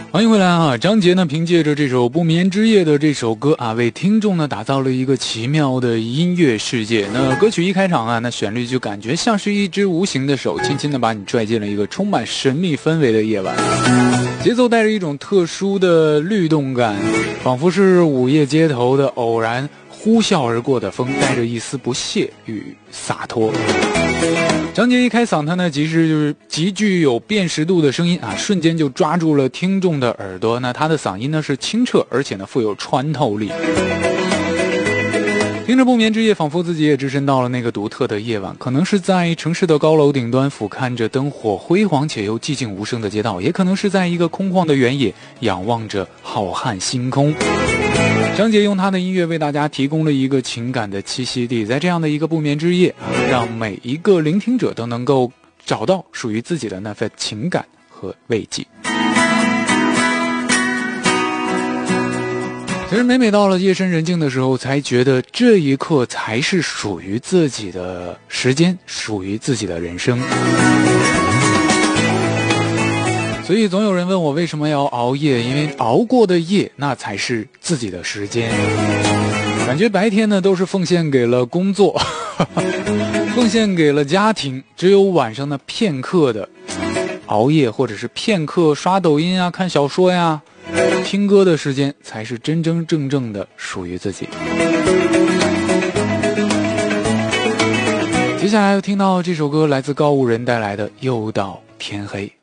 欢迎回来啊！张杰呢，凭借着这首《不眠之夜》的这首歌啊，为听众呢打造了一个奇妙的音乐世界。那歌曲一开场啊，那旋律就感觉像是一只无形的手，轻轻的把你拽进了一个充满神秘氛围的夜晚。节奏带着一种特殊的律动感，仿佛是午夜街头的偶然呼啸而过的风，带着一丝不屑与洒脱。张杰一开嗓，他呢其实就是极具有辨识度的声音啊，瞬间就抓住了听众的耳朵。那他的嗓音呢是清澈，而且呢富有穿透力。听着不眠之夜，仿佛自己也置身到了那个独特的夜晚，可能是在城市的高楼顶端俯瞰着灯火辉煌且又寂静无声的街道，也可能是在一个空旷的原野仰望着浩瀚星空。张杰用他的音乐为大家提供了一个情感的栖息地，在这样的一个不眠之夜，让每一个聆听者都能够找到属于自己的那份情感和慰藉。其实每到了夜深人静的时候，才觉得这一刻才是属于自己的时间，属于自己的人生。所以总有人问我为什么要熬夜，因为熬过的夜那才是自己的时间。感觉白天呢都是奉献给了工作奉献给了家庭，只有晚上的片刻的熬夜，或者是片刻刷抖音啊、看小说呀、听歌的时间，才是真真正正的属于自己。接下来又听到这首歌来自高吾人带来的《又到天黑》。